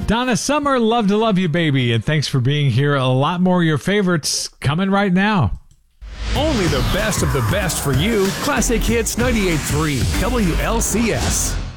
Donna Summer, Love to Love You, Baby. And thanks for being here. A lot more of your favorites coming right now. Only the best of the best for you. Classic Hits 98.3 WLCS.